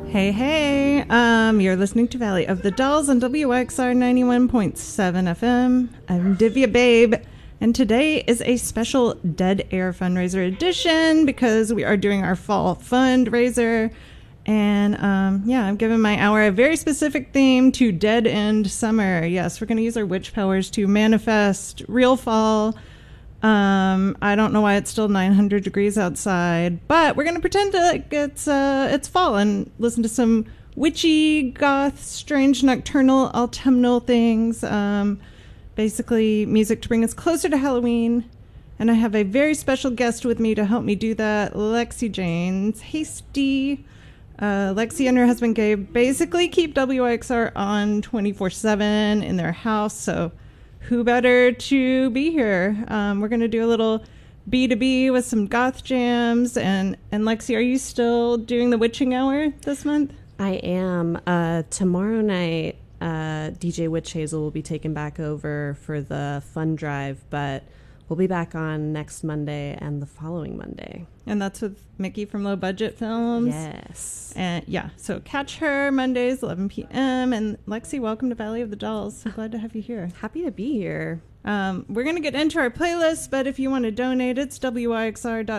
Hey, hey. You're listening to Valley of the Dolls on WXR 91.7 FM. I'm Divya Babe, and today is a special Dead Air fundraiser edition because we are doing our fall fundraiser. And I'm giving my hour a very specific theme to Dead End Summer. Yes, we're going to use our witch powers to manifest real fall. I don't know why it's still 900 degrees outside, but we're going to pretend like it's fall and listen to some witchy, goth, strange, nocturnal, autumnal things. Basically music to bring us closer to Halloween. And I have a very special guest with me to help me do that, Lexi Janes Hasty. Lexi and her husband Gabe basically keep WXR on 24/7 in their house, so who better to be here? We're going to do a little B2B with some goth jams. And Lexi, are you still doing the witching hour this month? I am. Tomorrow night, DJ Witch Hazel will be taken back over for the fun drive, but we'll be back on next Monday and the following Monday. And that's with Mickey from Low Budget Films? Yes. And yeah, so catch her Mondays, 11 p.m. And Lexi, welcome to Valley of the Dolls. So glad to have you here. Happy to be here. We're going to get into our playlist, but if you want to donate, it's wyxr.org.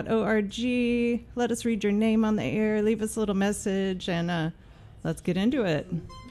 Let us read your name on the air, leave us a little message, and let's get into it.